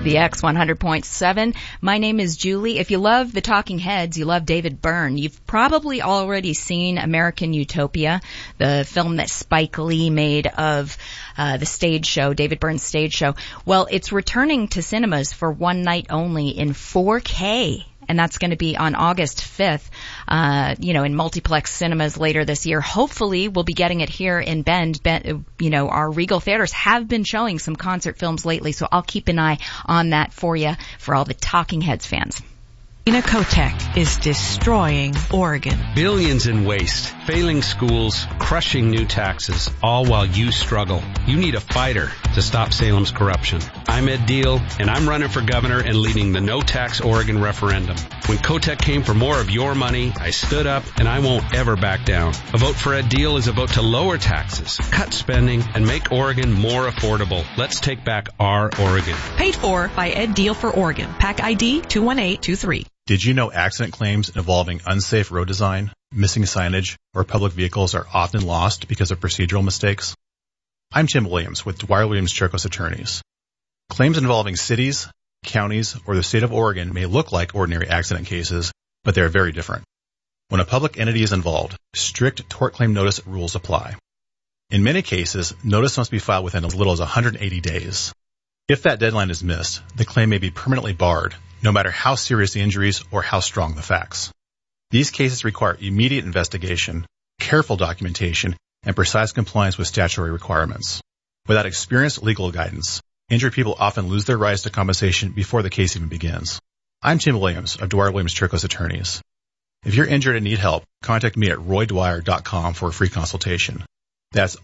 The X100.7. My name is Julie. If you love the Talking Heads, you love David Byrne. You've probably already seen American Utopia, the film that Spike Lee made of the stage show, David Byrne's stage show. Well, it's returning to cinemas for one night only in 4K. And that's going to be on August 5th, in multiplex cinemas later this year. Hopefully we'll be getting it here in Bend. Our Regal theaters have been showing some concert films lately, so I'll keep an eye on that for you, for all the Talking Heads fans. Ina Kotek is destroying Oregon. Billions in waste, failing schools, crushing new taxes, all while you struggle. You need a fighter to stop Salem's corruption. I'm Ed Deal, and I'm running for governor and leading the No Tax Oregon referendum. When Kotek came for more of your money, I stood up, and I won't ever back down. A vote for Ed Deal is a vote to lower taxes, cut spending, and make Oregon more affordable. Let's take back our Oregon. Paid for by Ed Deal for Oregon. PAC ID 21823. Did you know accident claims involving unsafe road design, missing signage, or public vehicles are often lost because of procedural mistakes? I'm Tim Williams with Dwyer Williams Chircos Attorneys. Claims involving cities, counties, or the state of Oregon may look like ordinary accident cases, but they are very different. When a public entity is involved, strict tort claim notice rules apply. In many cases, notice must be filed within as little as 180 days. If that deadline is missed, the claim may be permanently barred, no matter how serious the injuries or how strong the facts. These cases require immediate investigation, careful documentation, and precise compliance with statutory requirements. Without experienced legal guidance, injured people often lose their rights to compensation before the case even begins. I'm Tim Williams of Dwyer Williams Chircos Attorneys. If you're injured and need help, contact me at roydwyer.com for a free consultation. That's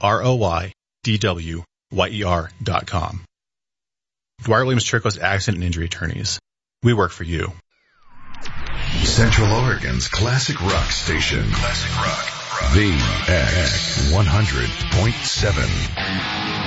ROYDWYER.com. Dwyer Williams Chircos Accident and Injury Attorneys. We work for you. Central Oregon's classic rock station. Classic rock. The X100.7.